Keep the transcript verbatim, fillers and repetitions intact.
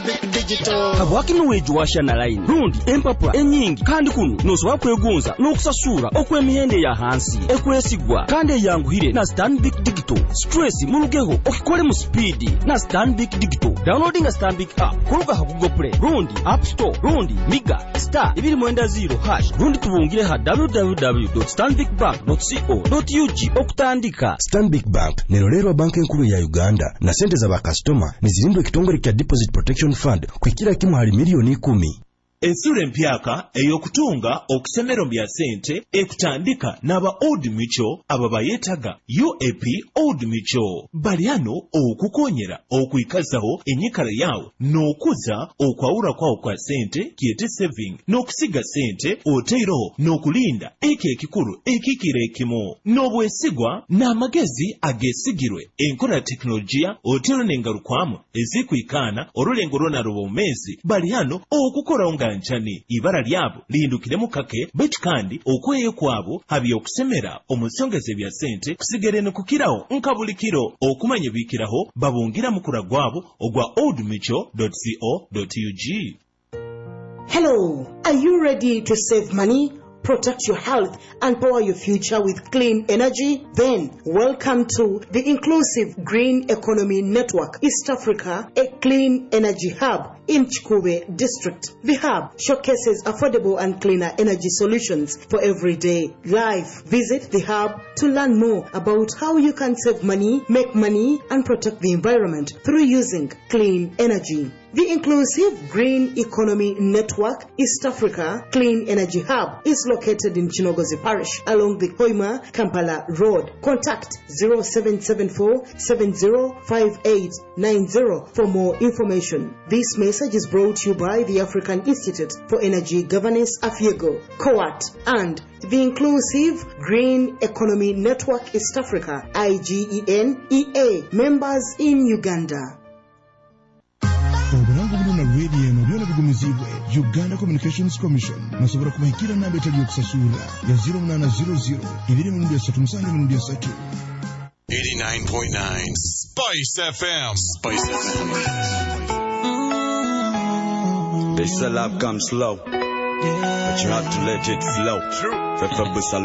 Stanbic Digital. Habwakino wejuwasha na line. Rundi empapula enyingi kandi kuno nosoba kwegonza n'okusasura okw'emihende ya hansi ekwesigwa kandi yanguhire na Stanbic Digital. Stress mulugeho okikole mu speed na Stanbic Digital. Downloading a Stanbic app kuruga ha Google Play, Rundi App Store, Rundi Miga star ibiri mwenda zero hash. Rundi tubungire ha w w w dot stanbic bank dot co dot u g okutandika. Stanbic Bank nerolero banki nkuru ya Uganda na sente za bakastoma nizirindwe kitongole kya Deposit Protection Fund kwikira kimu hali milioni kumi. Ensure mpyaka eyokutunga okusemero bya sente ekutandika n'aba Old Mutual aba bayetaga U A P Old Mutual baliano okukonyera okwikazaho enyikala yawo n'okuza okwawura kwawo kwa sente kiyete saving n'okusiga sente oteeroho n'okulinda eke ekikulu ekikira ekimo n'obwesigwa n'amagezi agesigirwe enkola teknolojia oteero n'engalukwamu ezikwikaana olulengo lwona lw'omumezi baliano okukora nchani ibara lyabo lihindukire mukake betu kandi okweyo kwabo habi okusemera omusongeze bya sente kusigere no kukiraho nkabulikiro okumanye bikiraho babungira mukura gwabo ogwa old mutual dot co dot u g. Hello, are you ready to save money, protect your health and power your future with clean energy? Then welcome to the Inclusive Green Economy Network East Africa, a clean energy hub in Chikube district. The hub showcases affordable and cleaner energy solutions for everyday life. Visit the hub to learn more about how you can save money, make money and protect the environment through using clean energy. The Inclusive Green Economy Network East Africa Clean Energy Hub is located in Chinogozi Parish along the Hoima Kampala Road. Contact zero seven seven four seven zero five eight nine zero for more information. This message is brought to you by the African Institute for Energy Governance, AFIEGO, COAT, and the Inclusive Green Economy Network East Africa, I G E N E A, members in Uganda. Obulango buno na radio eno byona bigumizibwe Uganda Communications Commission nasobora kumahikira namba etali okusasula ya zero nine zero zero ibiri mu ndia satu musange mu ndia satu. eighty-nine point nine Spice F M. Spice F M. This love comes slow, but you have to let it flow. True.